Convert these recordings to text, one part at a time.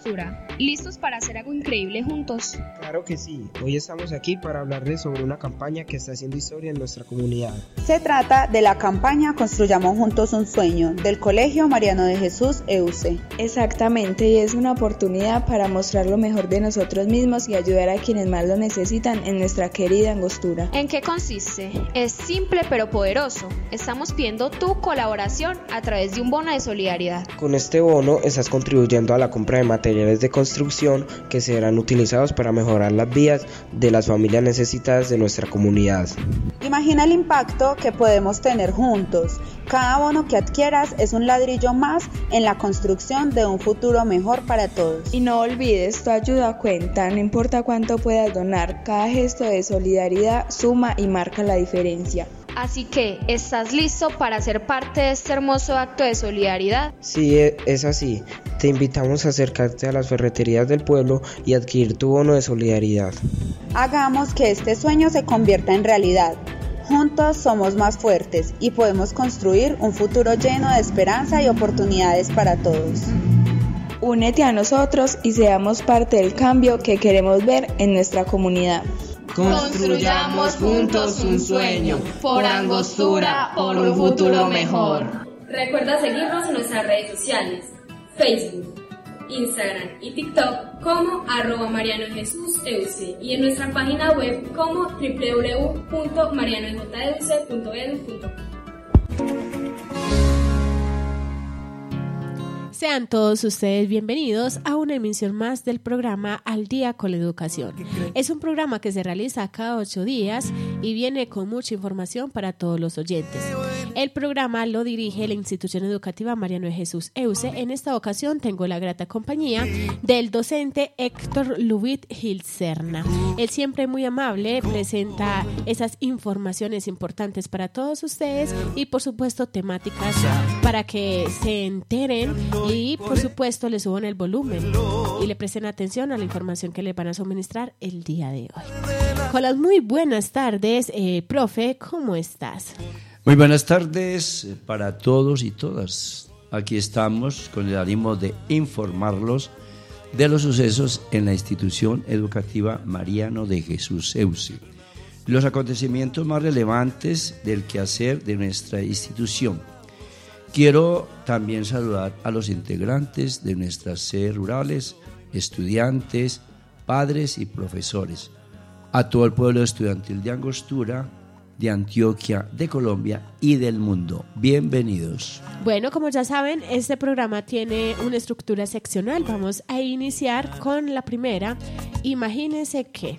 Angostura, ¿listos para hacer algo increíble juntos? Claro que sí, hoy estamos aquí para hablarles sobre una campaña que está haciendo historia en nuestra comunidad. Se trata de la campaña Construyamos Juntos un Sueño, del Colegio Mariano de Jesús EUC. Exactamente, y es una oportunidad para mostrar lo mejor de nosotros mismos y ayudar a quienes más lo necesitan en nuestra querida Angostura. ¿En qué consiste? Es simple pero poderoso. Estamos pidiendo tu colaboración a través de un bono de solidaridad. Con este bono estás contribuyendo a la compra de materiales de construcción que serán utilizados para mejorar las vidas de las familias necesitadas de nuestra comunidad. Imagina el impacto que podemos tener juntos. Cada bono que adquieras es un ladrillo más en la construcción de un futuro mejor para todos. Y no olvides, tu ayuda cuenta, no importa cuánto puedas donar, cada gesto de solidaridad suma y marca la diferencia. Así que, ¿estás listo para ser parte de este hermoso acto de solidaridad? Sí, es así. Te invitamos a acercarte a las ferreterías del pueblo y adquirir tu bono de solidaridad. Hagamos que este sueño se convierta en realidad. Juntos somos más fuertes y podemos construir un futuro lleno de esperanza y oportunidades para todos. Únete a nosotros y seamos parte del cambio que queremos ver en nuestra comunidad. Construyamos juntos un sueño, por Angostura, por un futuro mejor. Recuerda seguirnos en nuestras redes sociales, Facebook, Instagram y TikTok como @marianojesuseuc y en nuestra página web como www.marianojeuc.edu.co. Sean todos ustedes bienvenidos a una emisión más del programa Al Día con la Educación. Es un programa que se realiza cada 8 días y viene con mucha información para todos los oyentes. El programa lo dirige la institución educativa Mariano de Jesús EUC. En esta ocasión tengo la grata compañía del docente Héctor Lubit Gilserna. Él siempre muy amable presenta esas informaciones importantes para todos ustedes y por supuesto temáticas para que se enteren y por supuesto le suban el volumen y le presten atención a la información que le van a suministrar el día de hoy. Con las muy buenas tardes, profe, ¿cómo estás? Muy buenas tardes para todos y todas. Aquí estamos con el ánimo de informarlos de los sucesos en la institución educativa Mariano de Jesús EUC, los acontecimientos más relevantes del quehacer de nuestra institución. Quiero también saludar a los integrantes de nuestras sedes rurales, estudiantes, padres y profesores, a todo el pueblo estudiantil de Angostura, de Antioquia, de Colombia y del mundo. Bienvenidos. Bueno, como ya saben, este programa tiene una estructura seccional. Vamos a iniciar con la primera. Imagínense que.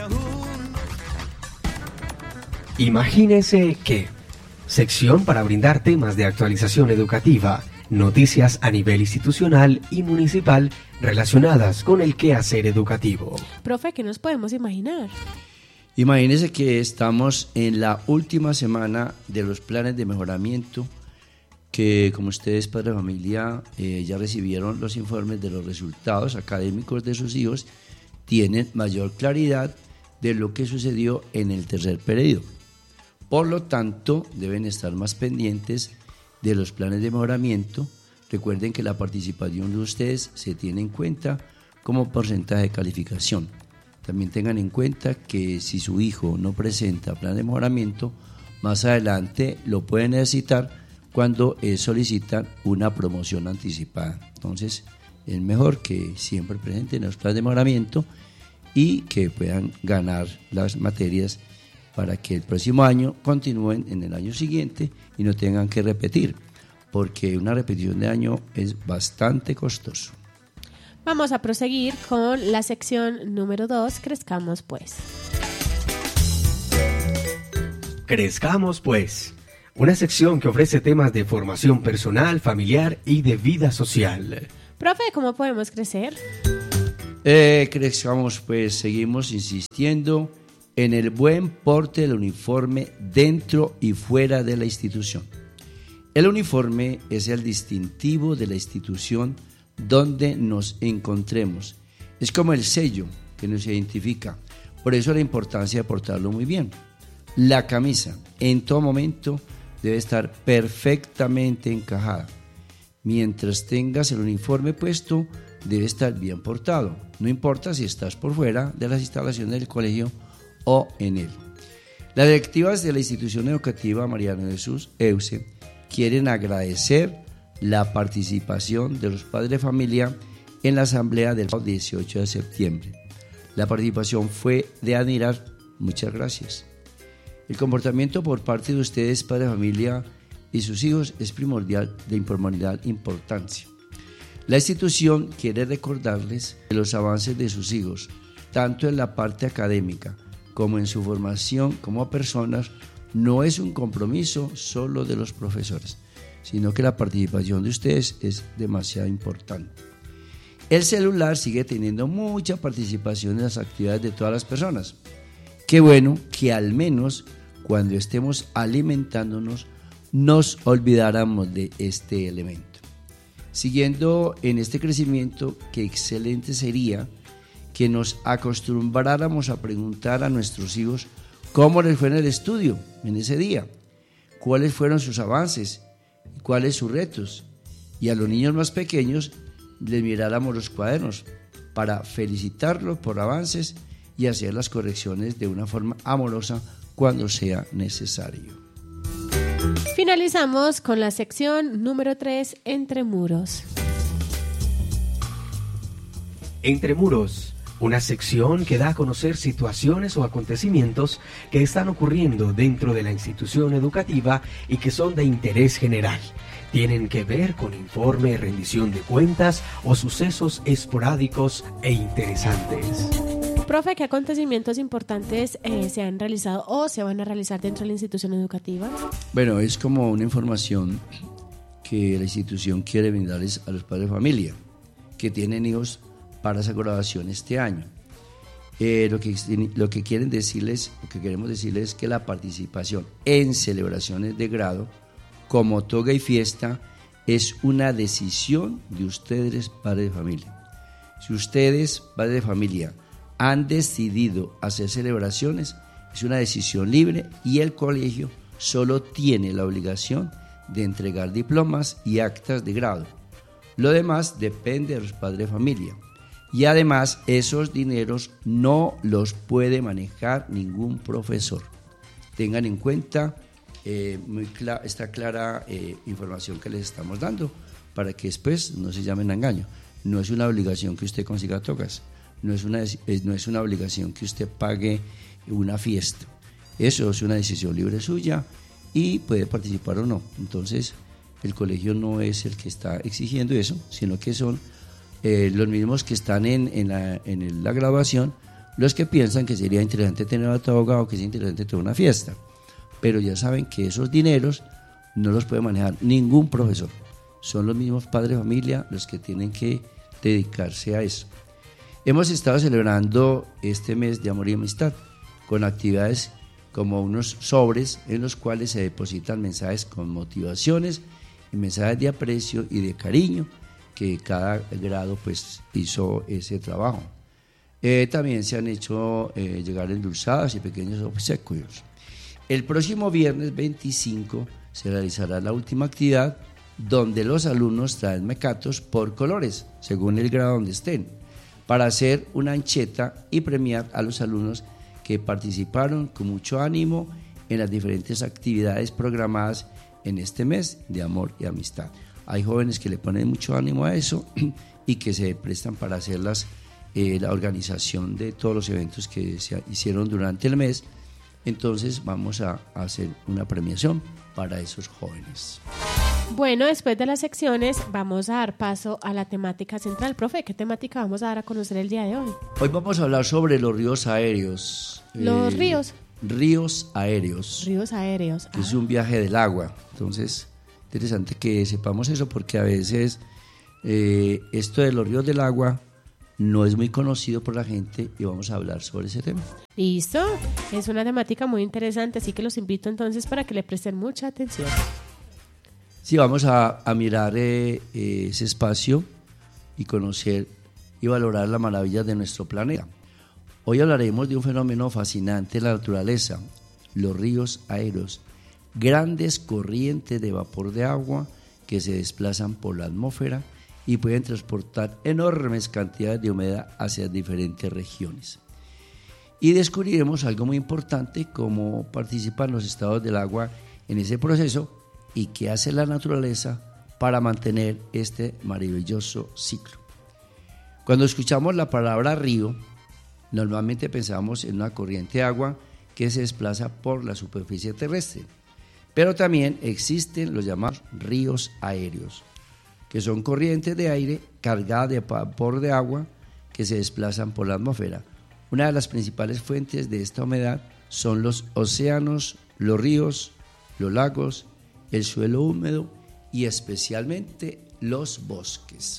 Imagínense que. Sección para brindar temas de actualización educativa, noticias a nivel institucional y municipal relacionadas con el quehacer educativo. Profe, ¿qué nos podemos imaginar? Imagínense que estamos en la última semana de los planes de mejoramiento que, como ustedes, padres de familia, ya recibieron los informes de los resultados académicos de sus hijos, tienen mayor claridad de lo que sucedió en el tercer periodo. Por lo tanto, deben estar más pendientes de los planes de mejoramiento. Recuerden que la participación de ustedes se tiene en cuenta como porcentaje de calificación. También tengan en cuenta que si su hijo no presenta plan de mejoramiento, más adelante lo pueden necesitar cuando solicitan una promoción anticipada. Entonces, es mejor que siempre presenten los planes de mejoramiento y que puedan ganar las materias para que el próximo año continúen en el año siguiente y no tengan que repetir, porque una repetición de año es bastante costoso. Vamos a proseguir con la sección número 2, Crezcamos Pues. Crezcamos Pues, una sección que ofrece temas de formación personal, familiar y de vida social. Profe, ¿cómo podemos crecer? Crezcamos Pues, seguimos insistiendo en el buen porte del uniforme dentro y fuera de la institución. El uniforme es el distintivo de la institución donde nos encontremos. Es como el sello que nos identifica. Por eso la importancia de portarlo muy bien. La camisa en todo momento debe estar perfectamente encajada. Mientras tengas el uniforme puesto, debes estar bien portado. No importa si estás por fuera de las instalaciones del colegio o en él. Las directivas de la institución educativa Mariano de Jesús EUSE quieren agradecer la participación de los padres de familia en la asamblea del 18 de septiembre. La participación fue de admirar. Muchas gracias. El comportamiento por parte de ustedes, padres de familia y sus hijos, es primordial, de primordial importancia. La institución quiere recordarles que los avances de sus hijos, tanto en la parte académica como en su formación como personas, no es un compromiso solo de los profesores, sino que la participación de ustedes es demasiado importante. El celular sigue teniendo mucha participación en las actividades de todas las personas. Qué bueno que al menos cuando estemos alimentándonos nos olvidáramos de este elemento. Siguiendo en este crecimiento, qué excelente sería que nos acostumbráramos a preguntar a nuestros hijos cómo les fue en el estudio en ese día, cuáles fueron sus avances, cuáles sus retos, y a los niños más pequeños les miráramos los cuadernos para felicitarlos por avances y hacer las correcciones de una forma amorosa cuando sea necesario. Finalizamos con la sección número 3, Entre Muros. Entre Muros, una sección que da a conocer situaciones o acontecimientos que están ocurriendo dentro de la institución educativa y que son de interés general. Tienen que ver con informe, rendición de cuentas o sucesos esporádicos e interesantes. Profe, ¿qué acontecimientos importantes se han realizado o se van a realizar dentro de la institución educativa? Bueno, es como una información que la institución quiere brindarles a los padres de familia que tienen hijos para esa graduación este año. Lo que quieren decirles, lo que queremos decirles es que la participación en celebraciones de grado, como toga y fiesta, es una decisión de ustedes, padres de familia. Si ustedes, padres de familia, han decidido hacer celebraciones, es una decisión libre y el colegio solo tiene la obligación de entregar diplomas y actas de grado. Lo demás depende de los padres de familia. Y además esos dineros no los puede manejar ningún profesor. Tengan en cuenta esta clara información que les estamos dando para que después no se llamen a engaño. No es una obligación que usted consiga togas, no es una obligación que usted pague una fiesta. Eso es una decisión libre suya y puede participar o no. Entonces el colegio no es el que está exigiendo eso, sino que son los mismos que están en la graduación, los que piensan que sería interesante tener a toga o que es interesante tener una fiesta. Pero ya saben que esos dineros no los puede manejar ningún profesor. Son los mismos padres de familia los que tienen que dedicarse a eso. Hemos estado celebrando este mes de amor y amistad con actividades como unos sobres en los cuales se depositan mensajes con motivaciones y mensajes de aprecio y de cariño, que cada grado pues hizo ese trabajo. También se han hecho llegar endulzadas y pequeños obsequios. El próximo viernes 25 se realizará la última actividad donde los alumnos traen mecatos por colores, según el grado donde estén, para hacer una ancheta y premiar a los alumnos que participaron con mucho ánimo en las diferentes actividades programadas en este mes de amor y amistad. Hay jóvenes que le ponen mucho ánimo a eso y que se prestan para hacer la organización de todos los eventos que se hicieron durante el mes. Entonces vamos a hacer una premiación para esos jóvenes. Bueno, después de las secciones vamos a dar paso a la temática central. Profe, ¿qué temática vamos a dar a conocer el día de hoy? Hoy vamos a hablar sobre los ríos aéreos. ¿Los ríos? Ríos aéreos. Ríos aéreos. Es un viaje del agua. Entonces, interesante que sepamos eso porque a veces esto de los ríos del agua no es muy conocido por la gente y vamos a hablar sobre ese tema. Listo, es una temática muy interesante, así que los invito entonces para que le presten mucha atención. Sí, vamos a mirar ese espacio y conocer y valorar las maravillas de nuestro planeta. Hoy hablaremos de un fenómeno fascinante en la naturaleza, los ríos aéreos, grandes corrientes de vapor de agua que se desplazan por la atmósfera y pueden transportar enormes cantidades de humedad hacia diferentes regiones. Y descubriremos algo muy importante, cómo participan los estados del agua en ese proceso y qué hace la naturaleza para mantener este maravilloso ciclo. Cuando escuchamos la palabra río, normalmente pensamos en una corriente de agua que se desplaza por la superficie terrestre, pero también existen los llamados ríos aéreos, que son corrientes de aire cargadas de vapor de agua que se desplazan por la atmósfera. Una de las principales fuentes de esta humedad son los océanos, los ríos, los lagos, el suelo húmedo y especialmente los bosques.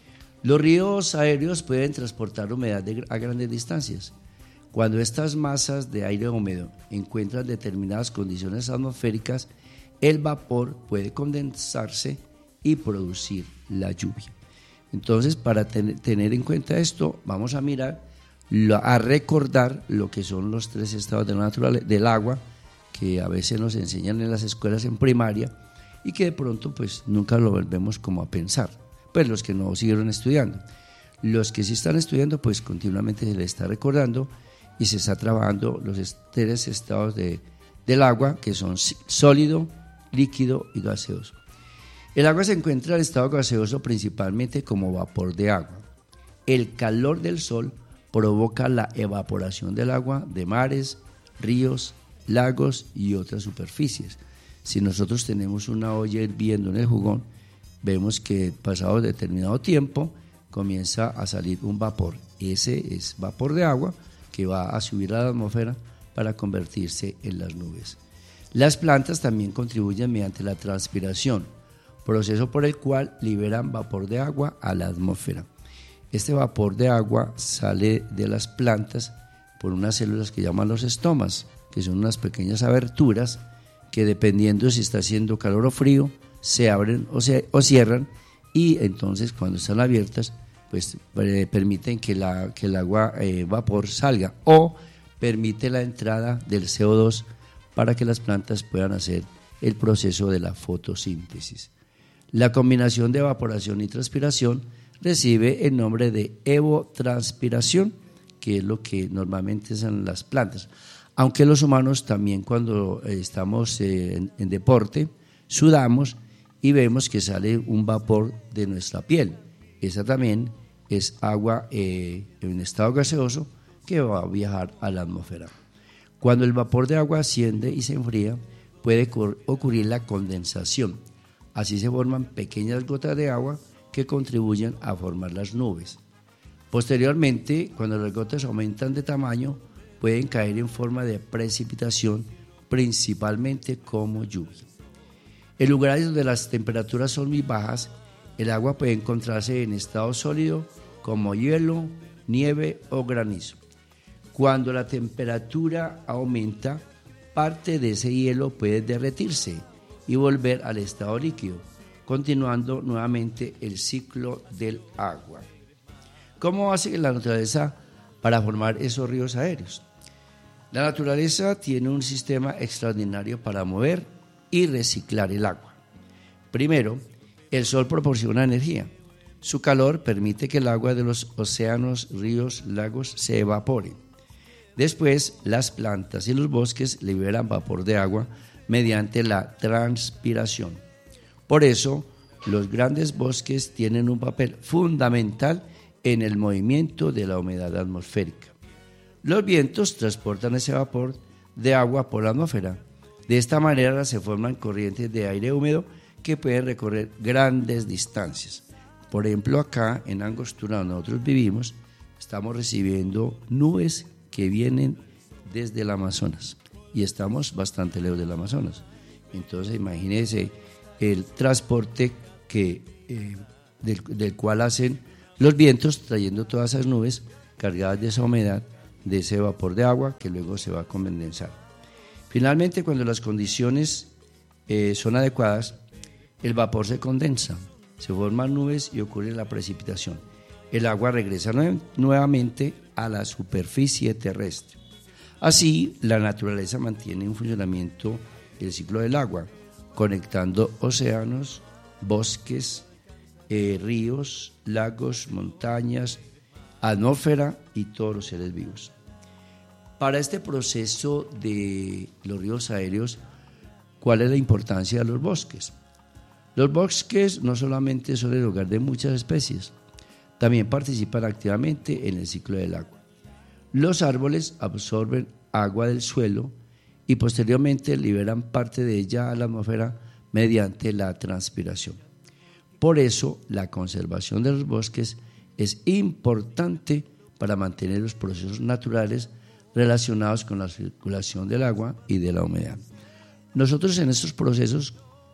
Los ríos aéreos pueden transportar humedad a grandes distancias. Cuando estas masas de aire húmedo encuentran determinadas condiciones atmosféricas, el vapor puede condensarse y producir la lluvia. Entonces, para tener en cuenta esto, vamos a mirar, a recordar lo que son los 3 estados del agua, que a veces nos enseñan en las escuelas en primaria y que de pronto pues nunca lo volvemos como a pensar, pues los que no siguieron estudiando. Los que sí están estudiando pues continuamente se les está recordando y se está trabajando los 3 estados del agua, que son sólido, líquido y gaseoso. El agua se encuentra en estado gaseoso principalmente como vapor de agua. El calor del sol provoca la evaporación del agua de mares, ríos, lagos y otras superficies. Si nosotros tenemos una olla hirviendo en el fogón, vemos que pasado determinado tiempo comienza a salir un vapor. Ese es vapor de agua que va a subir a la atmósfera para convertirse en las nubes. Las plantas también contribuyen mediante la transpiración, proceso por el cual liberan vapor de agua a la atmósfera. Este vapor de agua sale de las plantas por unas células que llaman los estomas, que son unas pequeñas aberturas que, dependiendo si está haciendo calor o frío, se abren o cierran, y entonces cuando están abiertas pues permiten que el agua vapor salga, o permite la entrada del CO2 para que las plantas puedan hacer el proceso de la fotosíntesis. La combinación de evaporación y transpiración recibe el nombre de evotranspiración, que es lo que normalmente son las plantas. Aunque los humanos también, cuando estamos en deporte, sudamos y vemos que sale un vapor de nuestra piel. Esa también es agua en estado gaseoso que va a viajar a la atmósfera. Cuando el vapor de agua asciende y se enfría, puede ocurrir la condensación. Así se forman pequeñas gotas de agua que contribuyen a formar las nubes. Posteriormente, cuando las gotas aumentan de tamaño, pueden caer en forma de precipitación, principalmente como lluvia. En lugares donde las temperaturas son muy bajas, el agua puede encontrarse en estado sólido como hielo, nieve o granizo. Cuando la temperatura aumenta, parte de ese hielo puede derretirse y volver al estado líquido, continuando nuevamente el ciclo del agua. ¿Cómo hace la naturaleza para formar esos ríos aéreos? La naturaleza tiene un sistema extraordinario para mover y reciclar el agua. Primero, el sol proporciona energía. Su calor permite que el agua de los océanos, ríos, lagos se evapore. Después, las plantas y los bosques liberan vapor de agua mediante la transpiración. Por eso, los grandes bosques tienen un papel fundamental en el movimiento de la humedad atmosférica. Los vientos transportan ese vapor de agua por la atmósfera. De esta manera se forman corrientes de aire húmedo que pueden recorrer grandes distancias. Por ejemplo, acá en Angostura, donde nosotros vivimos, estamos recibiendo nubes que vienen desde el Amazonas y estamos bastante lejos del Amazonas. Entonces, imagínense el transporte del cual hacen los vientos, trayendo todas esas nubes cargadas de esa humedad, de ese vapor de agua que luego se va a condensar. Finalmente, cuando las condiciones son adecuadas, el vapor se condensa, se forman nubes y ocurre la precipitación. El agua regresa nuevamente a la superficie terrestre. Así, la naturaleza mantiene en funcionamiento el ciclo del agua, conectando océanos, bosques, ríos, lagos, montañas, atmósfera y todos los seres vivos. Para este proceso de los ríos aéreos, ¿cuál es la importancia de los bosques? Los bosques no solamente son el hogar de muchas especies, también participan activamente en el ciclo del agua. Los árboles absorben agua del suelo y posteriormente liberan parte de ella a la atmósfera mediante la transpiración. Por eso, la conservación de los bosques es importante para mantener los procesos naturales relacionados con la circulación del agua y de la humedad. Nosotros en estos procesos,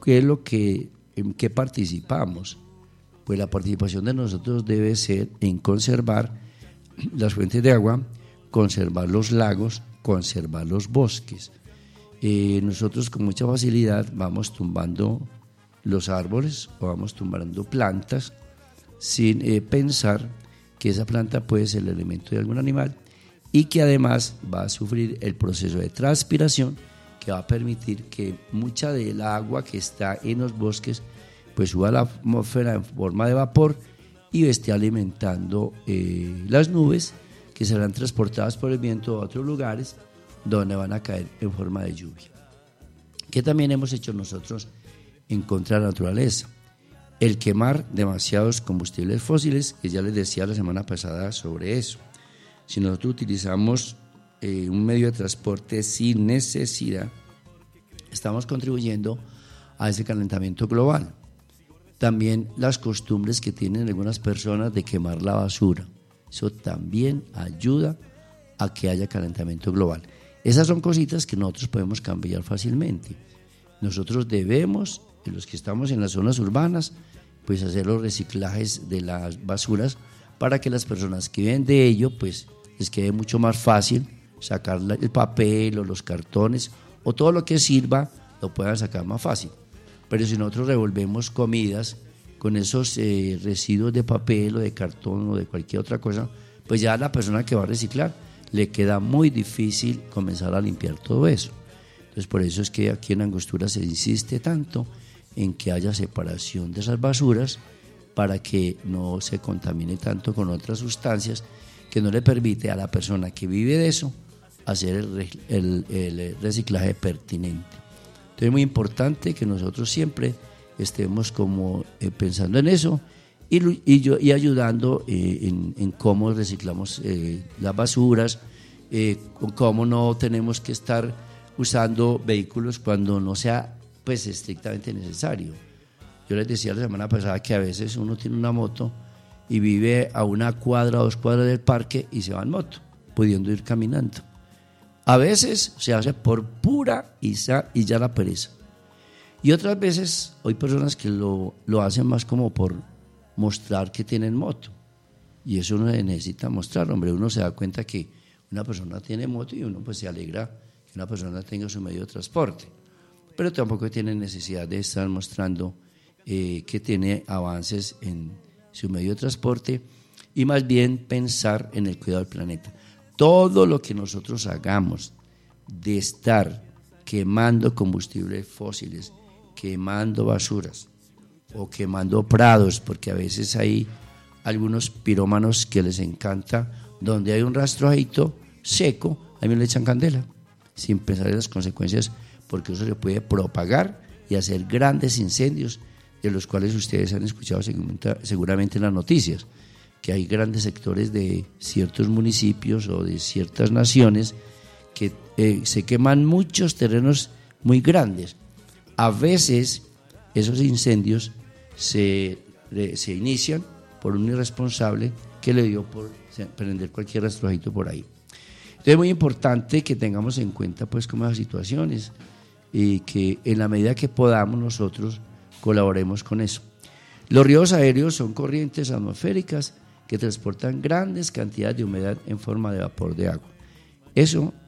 ¿en qué participamos? Pues la participación de nosotros debe ser en conservar las fuentes de agua, conservar los lagos, conservar los bosques. Nosotros con mucha facilidad vamos tumbando los árboles o vamos tumbando plantas sin pensar que esa planta puede ser el alimento de algún animal y que además va a sufrir el proceso de transpiración que va a permitir que mucha del agua que está en los bosques pues suba a la atmósfera en forma de vapor y esté alimentando las nubes que serán transportadas por el viento a otros lugares donde van a caer en forma de lluvia. ¿Qué también hemos hecho nosotros en contra de la naturaleza? El quemar demasiados combustibles fósiles, que ya les decía la semana pasada sobre eso. Si nosotros utilizamos un medio de transporte sin necesidad, estamos contribuyendo a ese calentamiento global. También las costumbres que tienen algunas personas de quemar la basura, eso también ayuda a que haya calentamiento global. Esas son cositas que nosotros podemos cambiar fácilmente. Nosotros debemos, los que estamos en las zonas urbanas, pues hacer los reciclajes de las basuras para que las personas que viven de ello, pues les quede mucho más fácil sacar el papel o los cartones o todo lo que sirva, lo puedan sacar más fácil. Pero si nosotros revolvemos comidas con esos residuos de papel o de cartón o de cualquier otra cosa, pues ya a la persona que va a reciclar le queda muy difícil comenzar a limpiar todo eso. Entonces por eso es que aquí en Angostura se insiste tanto en que haya separación de esas basuras para que no se contamine tanto con otras sustancias que no le permite a la persona que vive de eso hacer el reciclaje pertinente. Entonces es muy importante que nosotros siempre estemos como pensando en eso y ayudando en cómo reciclamos las basuras, cómo no tenemos que estar usando vehículos cuando no sea pues estrictamente necesario. Yo les decía la semana pasada que a veces uno tiene una moto y vive a 1 cuadra o 2 cuadras del parque y se va en moto, pudiendo ir caminando. A veces se hace por pura y ya la pereza. Y otras veces hay personas que lo hacen más como por mostrar que tienen moto. Y eso uno necesita mostrar, hombre. Uno se da cuenta que una persona tiene moto y uno pues se alegra que una persona tenga su medio de transporte. Pero tampoco tiene necesidad de estar mostrando que tiene avances en su medio de transporte y más bien pensar en el cuidado del planeta. Todo lo que nosotros hagamos de estar quemando combustibles fósiles, quemando basuras o quemando prados, porque a veces hay algunos pirómanos que les encanta, donde hay un rastrojito seco, a mí le echan candela, sin pensar en las consecuencias, porque eso se puede propagar y hacer grandes incendios, de los cuales ustedes han escuchado seguramente en las noticias, que hay grandes sectores de ciertos municipios o de ciertas naciones que se queman muchos terrenos muy grandes. A veces esos incendios se inician por un irresponsable que le dio por prender cualquier rastrojito por ahí. Entonces es muy importante que tengamos en cuenta pues como esas situaciones y que en la medida que podamos nosotros colaboremos con eso. Los ríos aéreos son corrientes atmosféricas que transportan grandes cantidades de humedad en forma de vapor de agua. Eso